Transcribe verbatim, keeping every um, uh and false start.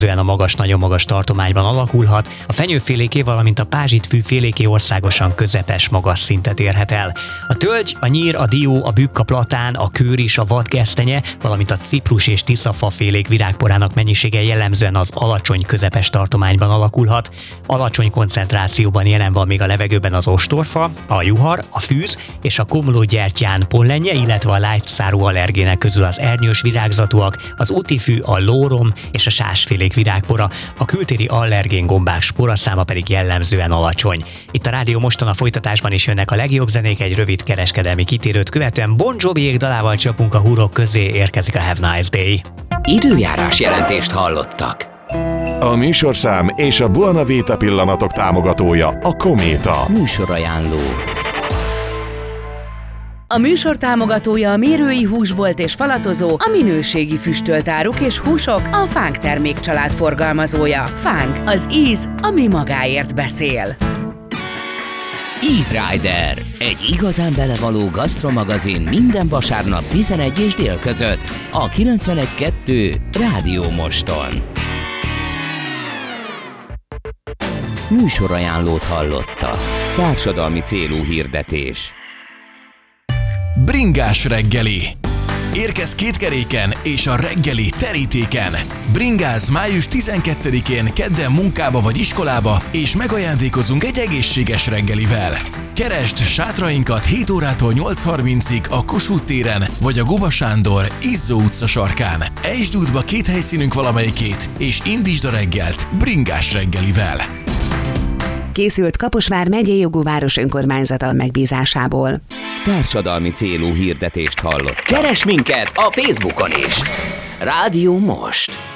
a magas, nagyon magas tartományban alakulhat, a fenyőféléké, valamint a pázsitfűféléké országosan közepes magas szintet érhet el. A tölgy, a nyír, a dió, a bükk, a platán, a kőris, a vadgesztenye, valamint a ciprus és tiszafafélék virágporának mennyisége jellemzően az alacsony közepes tartományban alakulhat. Alacsony koncentrációban jelen van még a levegőben az ostorfa, a juhar, a fűz és a komlógyertyán pollenje, illetve a lágyszárú allergének közül az ernyős virágzatúak, az utifű, a lórom és a sásfélék virágpora, a kültéri allergén gombák sporaszáma pedig jellemzően alacsony. Itt a Rádió Moston, a folytatásban is jönnek a legjobb zenék, egy rövid kereskedelmi kitérőt követően Bon Joviék dalával csapunk a hurok közé, érkezik a Have Nice Day. Időjárás jelentést hallottak. A műsorszám és a Buona Vita pillanatok támogatója a Kométa. Műsorajánló. A műsor támogatója a Mérői Húsbolt és Falatozó, a minőségi füstölt áruk és húsok, a Fánk termékcsalád forgalmazója. Fánk, az íz, ami magáért beszél. Easy Rider, egy igazán belevaló gasztromagazin minden vasárnap tizenegy és dél között a kilencvenegy kettő Rádió Moston. Műsorajánlót hallotta. Társadalmi célú hirdetés. Bringás reggeli. Érkezz kétkeréken és a reggeli terítéken. Bringáz május tizenkettedikén kedden munkába vagy iskolába, és megajándékozunk egy egészséges reggelivel. Keresd sátrainkat hét órától nyolc harmincig a Kossuth téren, vagy a Guba Sándor Izzó utca sarkán. Ejtsd útba két helyszínünk valamelyikét, és indítsd a reggelt Bringás reggelivel. Készült Kaposvár megyei jogú város önkormányzata megbízásából. Társadalmi célú hirdetést hallott. Keres minket a Facebookon is! Rádió Most!